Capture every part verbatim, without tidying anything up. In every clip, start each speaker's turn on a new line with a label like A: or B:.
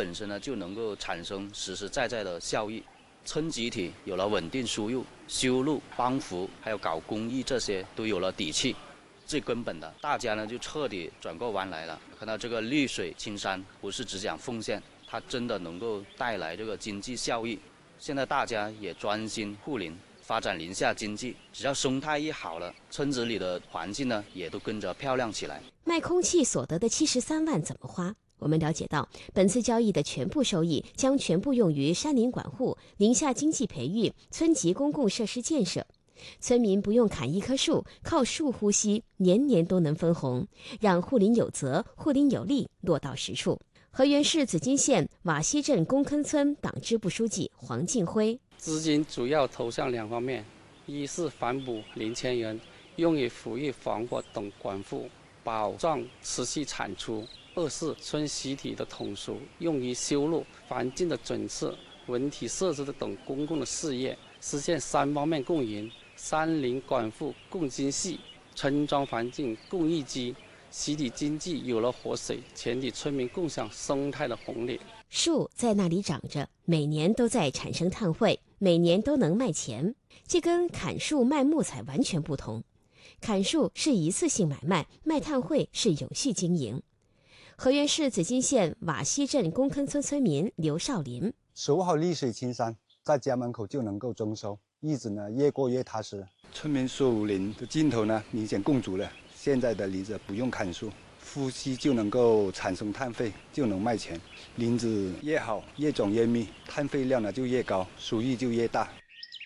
A: 本身呢就能够产生实实在在的效益。村集体有了稳定输入，修路、帮扶，还有搞公益，这些都有了底气。最根本的，大家呢就彻底转过弯来了，看到这个绿水青山不是只讲奉献，它真的能够带来这个经济效益。现在大家也专心护林，发展林下经济，只要生态一好了，村子里的环境呢也都跟着漂亮起来。
B: 卖空气所得的七十三万怎么花？我们了解到，本次交易的全部收益将全部用于山林管护、林下经济培育、村级公共设施建设。村民不用砍一棵树，靠树呼吸，年年都能分红，让护林有责、护林有力落到实处。河源市紫金县瓦西镇公坑村党支部书记黄进辉：
C: 资金主要投向两方面，一是反哺林千人，用于抚育防火等管护，保障持续产出；二是村集体的统筹，用于修路、环境的整治、文体设置等公共的事业，实现三方面共赢。山林管护共精细，村庄环境共益基，集体经济有了活水，全体村民共享生态的红利。
B: 树在那里长着，每年都在产生碳汇，每年都能卖钱，这跟砍树卖木材完全不同。砍树是一次性买卖，卖碳汇是有序经营。河源市紫金县瓦西镇公坑村村民刘少林：
D: 守好绿水青山，在家门口就能够丰收，日子呢越过越踏实。村民树林的尽头呢明显共足了，现在的林子不用砍树，呼吸就能够产生碳费，就能卖钱。林子越好，越种越密，碳费量呢就越高，收益就越大。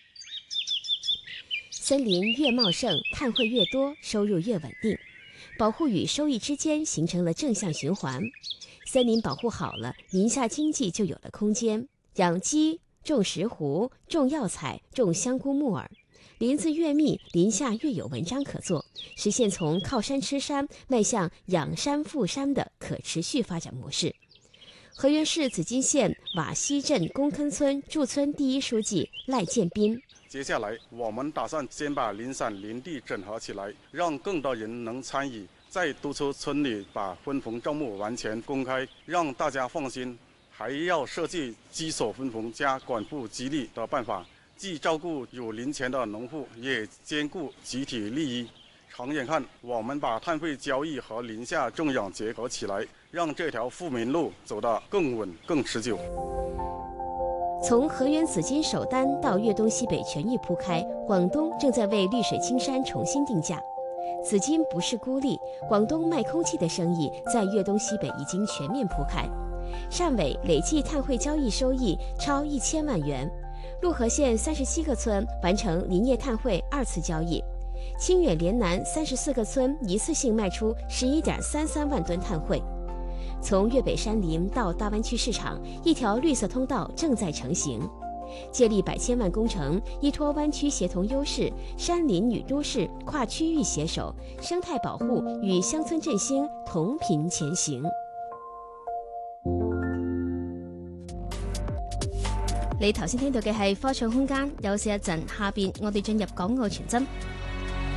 B: 森林越茂盛，碳汇越多，收入越稳定。保护与收益之间形成了正向循环。森林保护好了，林下经济就有了空间。养鸡、种石斛、种药材、种香菇、木耳，林子越密，林下越有文章可做，实现从靠山吃山迈向养山富山的可持续发展模式。河源市紫金县瓦西镇公坑村驻村第一书记赖建斌：
E: 接下来，我们打算先把林产林地整合起来，让更多人能参与，再督促村里把分红账目完全公开，让大家放心。还要设计基础分红加管护激励的办法，既照顾有林权的农户，也兼顾集体利益。长远看，我们把碳汇交易和林下种养结合起来，让这条富民路走得更稳、更持久。
B: 从河源紫金首单到粤东西北全域铺开，广东正在为绿水青山重新定价。紫金不是孤立，广东卖空气的生意在粤东西北已经全面铺开。汕尾累计碳汇交易收益超一千万元，陆河县三十七个村完成林业碳汇二次交易，清远连南三十四个村一次性卖出十一点三三万吨碳汇。从粤北山林到大湾区市场，一条绿色通道正在成型。借力百千万工程，依托湾区协同优势，山林与都市跨区域携手，生态保护与乡村振兴同频前行。你頭先聽到嘅係科創空間，休息一陣，下邊我哋進入港澳傳真。